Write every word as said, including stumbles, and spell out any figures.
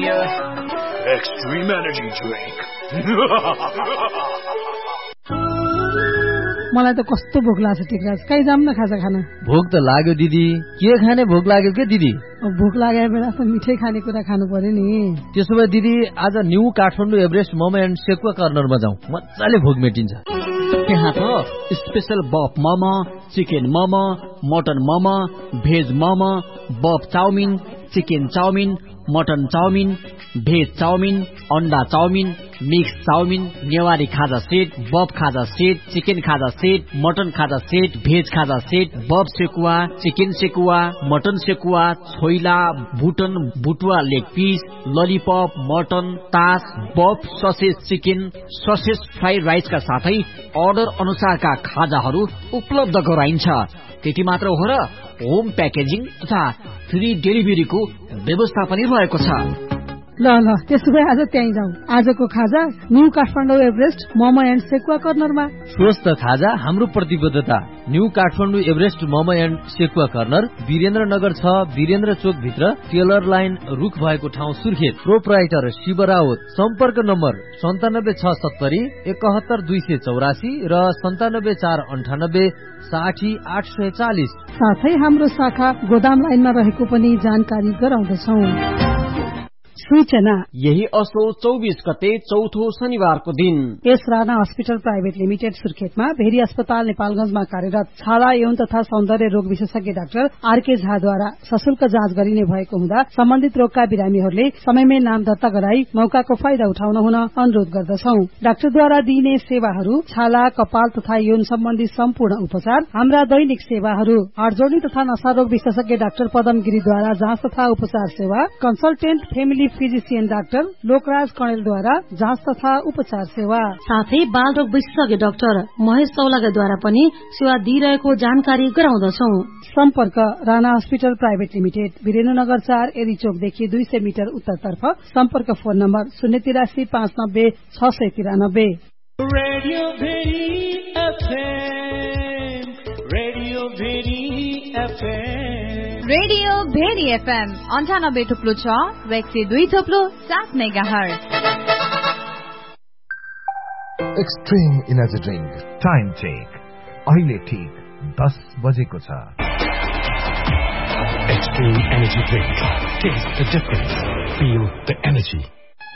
Extreme Energy Drink. मलाई त कस्तो भोक लाग्छ टिकराज, कहीँ जाम न खाजा खान। भोक त लाग्यो दिदी, के खाने भोक लाग्यो के दिदी? भोक लागेको बेला त मिठै खाने कुरा खानु पर्यो नि। त्यसो भए दिदी आज new Kathmandu Everest momo and sekuwa कर्नरमा जाउँ, मजाले भोक मेटिन्छ। त्यहाँ त स्पेशल बफ momo, chicken momo, mutton momo, veg momo, बफ chowmein, chicken chowmein, mutton chowmein, veg chowmein, अन्डा चाउमिन, मिक्स चाउमिन, नेवारी खाजा सेट, बफ खाजा सेट, चिकन खाजा सेट, मटन खाजा सेट, भेज खाजा सेट, बफ sekuwa, chicken sekuwa, mutton sekuwa, choila, बुटन बुटुवा leg piece, lollipop, mutton, तास, बफ ससेज चिकन, ससेज फ्राइड राइसका साथै order अनुसारका खाजाहरू उपलब्ध गराइन्छ। त्यति मात्र हो र होम प्याकेजिङ तथा फ्री डेलिभरीको व्यवस्था पनि रहेको छ। ल ल त्यसो भए आज त्यहीँ जाउँ। आजको खाजा new Kathmandu Everest momo and sekuwa कर्नरमा। स्वस्थ खाजा हाम्रो प्रतिबद्धता। New Kathmandu Everest momo and sekuwa corner Birendranagar छ, वीरेन्द्र चोक भित्र टेलर लाइन रुख भएको ठाउँ सुर्खेत। प्रोप्राइटर शिव राउत। सम्पर्क नम्बर सन्तानब्बे छ सत्तरी एकहत्तर दुई सय चौरासी र सन्तानब्बे चार अन्ठानब्बे साठी आठ सय चालिस। साथै हाम्रो शाखा गोदाम लाइनमा रहेको पनि जानकारी गराउँदछौ। सूचना यही असो चौबीस गते चौथो शनिबारको दिन S Rana hospital private limited सुर्खेतमा very अस्पताल नेपालगंजमा कार्यरत छाला यौन तथा सौन्दर्य रोग विशेषज्ञ डाक्टर आरके झाद्वारा सशुल्क जाँच गरिने भएको हुँदा सम्बन्धित रोगका बिरामीहरूले समयमै नाम दर्ता गराई मौकाको फाइदा उठाउन हुन अनुरोध गर्दछौ। डाक्टरद्वारा दिइने सेवाहरू छाला, कपाल तथा यौन सम्बन्धी सम्पूर्ण उपचार, हाम्रा दैनिक सेवाहरू, हाडजोड्नी तथा नशारोग विशेषज्ञ डाक्टर पदम गिरीद्वारा जाँच तथा उपचार सेवा, consultant family physician doctor Lokraj कणेलद्वारा जाँच तथा उपचार सेवा, साथै बाल रोग विशेषज्ञ डाक्टर महेश चौलागाद्वारा पनि सेवा दिइरहेको जानकारी गराउँदछौ। सम्पर्क Rana hospital private limited, Birendranagar चार, एरी चोकदेखि दुई सय मिटर उत्तरतर्फ। सम्पर्क फोन नम्बर शून्य तिरासी पाँच नब्बे छ सय तिरानब्बे। Radio very FM, radio very FM, radio very FM अन्ठानब्बे थुप्लो छ र एक सय दुई थुप्लो सात megahertz. Extreme energy drink time check अहिले ठीक दस बजेको छ। Extreme Energy Drink. Taste the difference. Feel the energy.